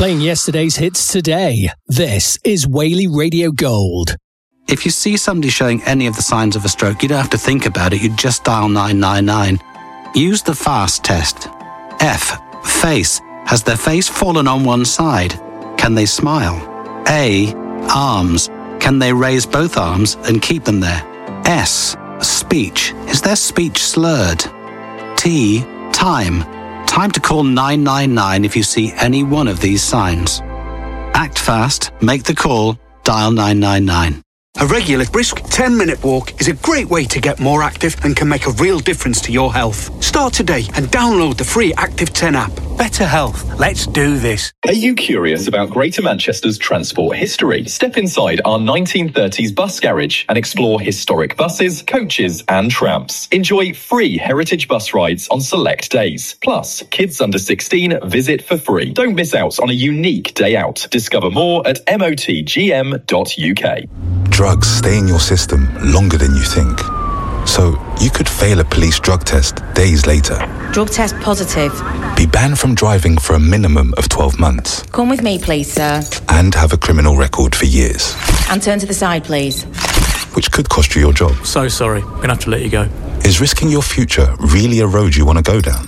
Playing yesterday's hits today. This is Whaley Radio Gold. If you see somebody showing any of the signs of a stroke, you don't have to think about it. You just dial 999. Use the FAST test. F. Face. Has their face fallen on one side? Can they smile? A. Arms. Can they raise both arms and keep them there? S. Speech. Is their speech slurred? T. Time. Time to call 999 if you see any one of these signs. Act fast, make the call, dial 999. A regular brisk 10-minute walk is a great way to get more active and can make a real difference to your health. Start today and download the free Active 10 app. Better health. Let's do this. Are you curious about Greater Manchester's transport history? Step inside our 1930s bus garage and explore historic buses, coaches and trams. Enjoy free heritage bus rides on select days. Plus, kids under 16 visit for free. Don't miss out on a unique day out. Discover more at motgm.uk. Drugs stay in your system longer than you think. So, you could fail a police drug test days later. Drug test positive. Be banned from driving for a minimum of 12 months. Come with me, please, sir. And have a criminal record for years. And turn to the side, please. Which could cost you your job. So sorry, I'm going to have to let you go. Is risking your future really a road you want to go down?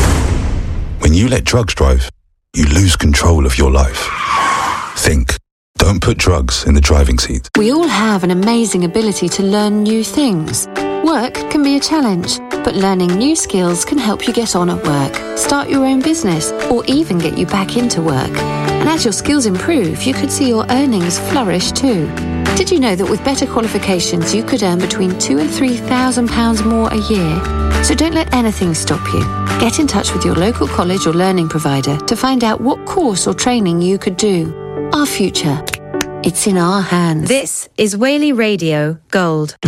When you let drugs drive, you lose control of your life. Think. Don't put drugs in the driving seat. We all have an amazing ability to learn new things. Work can be a challenge, but learning new skills can help you get on at work, start your own business, or even get you back into work. And as your skills improve, you could see your earnings flourish too. Did you know that with better qualifications, you could earn between £2,000 and £3,000 more a year? So don't let anything stop you. Get in touch with your local college or learning provider to find out what course or training you could do. Our future. It's in our hands. This is Whaley Radio Gold.